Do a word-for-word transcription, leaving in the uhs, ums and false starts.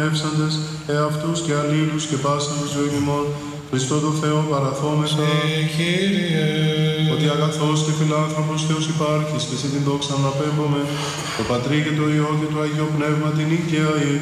εύσαντες, εαυτούς και αλλήλους και πάσαν τους ζωή ημών, Χριστό το Θεό παραθόμεθα, Κύριε, ότι αγαθός και φιλάνθρωπος Θεός υπάρχεις και σε την δόξα αναπέμπομαι, το Πατρί και το Υιό και το Αγίο Πνεύμα την νίκαια